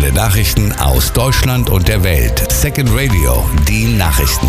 Aktuelle Nachrichten aus Deutschland und der Welt. Second Radio, die Nachrichten.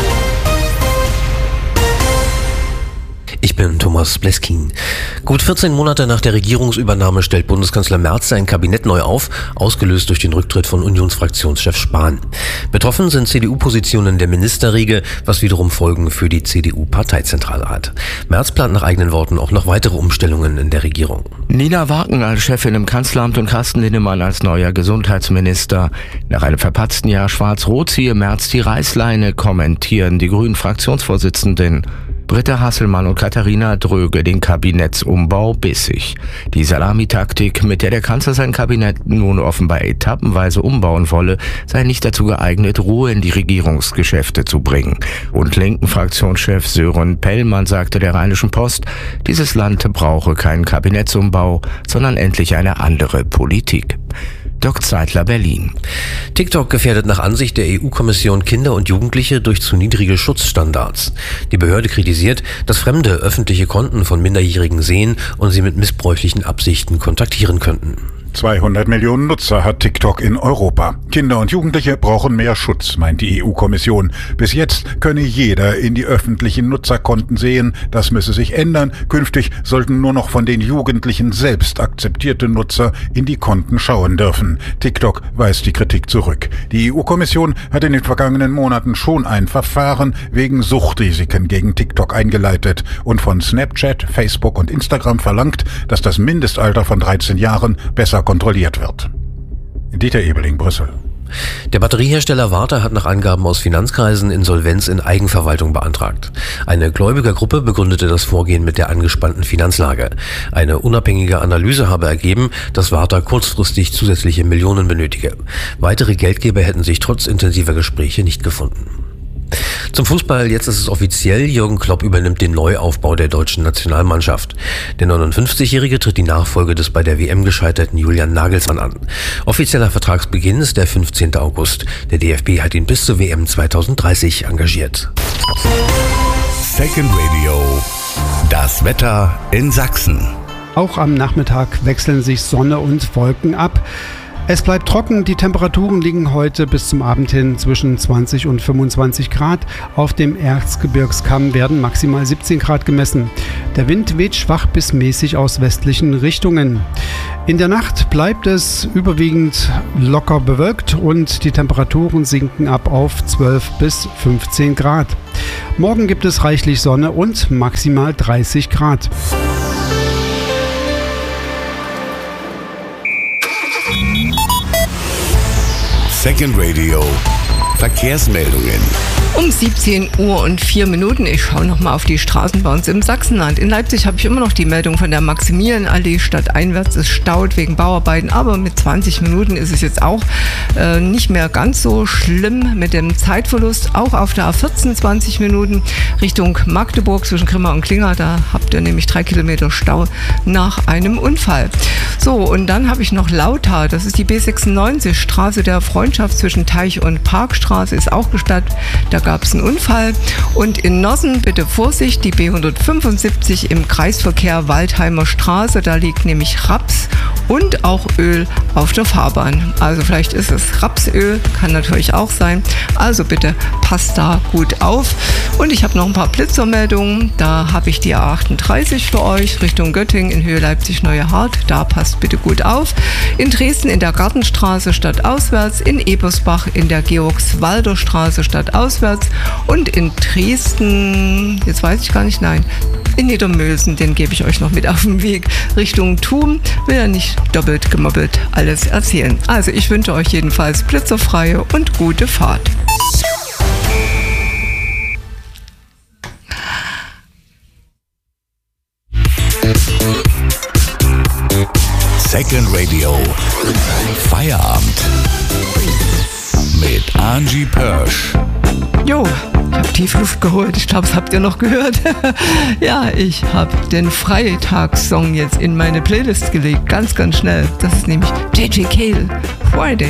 Ich bin Thomas Bleskin. Gut 14 Monate nach der Regierungsübernahme stellt Bundeskanzler Merz sein Kabinett neu auf, ausgelöst durch den Rücktritt von Unionsfraktionschef Spahn. Betroffen sind CDU-Positionen der Ministerriege, was wiederum Folgen für die CDU-Parteizentrale hat. Merz plant nach eigenen Worten auch noch weitere Umstellungen in der Regierung. Nina Wagen als Chefin im Kanzleramt und Carsten Linnemann als neuer Gesundheitsminister. Nach einem verpatzten Jahr Schwarz-Rot ziehe Merz die Reißleine, kommentieren die Grünen-Fraktionsvorsitzenden. Britta Hasselmann und Katharina Dröge den Kabinettsumbau bissig. Die Salamitaktik, mit der der Kanzler sein Kabinett nun offenbar etappenweise umbauen wolle, sei nicht dazu geeignet, Ruhe in die Regierungsgeschäfte zu bringen. Und linken Fraktionschef Sören Pellmann sagte der Rheinischen Post, dieses Land brauche keinen Kabinettsumbau, sondern endlich eine andere Politik. Dirk Zeitler, Berlin. TikTok gefährdet nach Ansicht der EU-Kommission Kinder und Jugendliche durch zu niedrige Schutzstandards. Die Behörde kritisiert, dass Fremde öffentliche Konten von Minderjährigen sehen und sie mit missbräuchlichen Absichten kontaktieren könnten. 200 Millionen Nutzer hat TikTok in Europa. Kinder und Jugendliche brauchen mehr Schutz, meint die EU-Kommission. Bis jetzt könne jeder in die öffentlichen Nutzerkonten sehen. Das müsse sich ändern. Künftig sollten nur noch von den Jugendlichen selbst akzeptierte Nutzer in die Konten schauen dürfen. TikTok weist die Kritik zurück. Die EU-Kommission hat in den vergangenen Monaten schon ein Verfahren wegen Suchtrisiken gegen TikTok eingeleitet und von Snapchat, Facebook und Instagram verlangt, dass das Mindestalter von 13 Jahren besser kontrolliert wird. Dieter Ebeling, Brüssel. Der Batteriehersteller Varta hat nach Angaben aus Finanzkreisen Insolvenz in Eigenverwaltung beantragt. Eine Gläubigergruppe begründete das Vorgehen mit der angespannten Finanzlage. Eine unabhängige Analyse habe ergeben, dass Varta kurzfristig zusätzliche Millionen benötige. Weitere Geldgeber hätten sich trotz intensiver Gespräche nicht gefunden. Zum Fußball, jetzt ist es offiziell, Jürgen Klopp übernimmt den Neuaufbau der deutschen Nationalmannschaft. Der 59-Jährige tritt die Nachfolge des bei der WM gescheiterten Julian Nagelsmann an. Offizieller Vertragsbeginn ist der 15. August. Der DFB hat ihn bis zur WM 2030 engagiert. Second Radio, das Wetter in Sachsen. Auch am Nachmittag wechseln sich Sonne und Wolken ab. Es bleibt trocken, die Temperaturen liegen heute bis zum Abend hin zwischen 20 und 25 Grad. Auf dem Erzgebirgskamm werden maximal 17 Grad gemessen. Der Wind weht schwach bis mäßig aus westlichen Richtungen. In der Nacht bleibt es überwiegend locker bewölkt und die Temperaturen sinken ab auf 12 bis 15 Grad. Morgen gibt es reichlich Sonne und maximal 30 Grad. Second Radio, Verkehrsmeldungen. Um 17 Uhr und 4 Minuten. Ich schaue nochmal auf die Straßen bei uns im Sachsenland. In Leipzig habe ich immer noch die Meldung von der Maximilianallee stadteinwärts. Es staut wegen Bauarbeiten, aber mit 20 Minuten ist es jetzt auch nicht mehr ganz so schlimm mit dem Zeitverlust. Auch auf der A14 20 Minuten Richtung Magdeburg zwischen Grimma und Klinger. Da habt ihr nämlich 3 Kilometer Stau nach einem Unfall. So, und dann habe ich noch Lauter. Das ist die B96, Straße der Freundschaft zwischen Teich und Parkstraße, ist auch gesperrt. Da gab es einen Unfall. Und in Nossen bitte Vorsicht, die B175 im Kreisverkehr Waldheimer Straße. Da liegt nämlich Raps und auch Öl auf der Fahrbahn. Also vielleicht ist es Rapsöl, kann natürlich auch sein. Also bitte passt da gut auf. Und ich habe noch ein paar Blitzermeldungen. Da habe ich die A38 für euch Richtung Göttingen in Höhe Leipzig-Neuehart. Da passt bitte gut auf. In Dresden in der Gartenstraße stadtauswärts, in Ebersbach in der Georgswalder Straße stadtauswärts und in Dresden, jetzt weiß ich gar nicht, nein, in Niedermösen, den gebe ich euch noch mit auf den Weg Richtung Thum. Will ja nicht doppelt gemoppelt alles erzählen. Also ich wünsche euch jedenfalls blitzerfreie und gute Fahrt. Second Radio, Feierabend mit Angie Pörsch. Jo, ich habe Tiefluft geholt. Ich glaube, das habt ihr noch gehört. Ja, ich habe den Freitagssong jetzt in meine Playlist gelegt. Ganz, ganz schnell. Das ist nämlich J.J. Cale, Friday.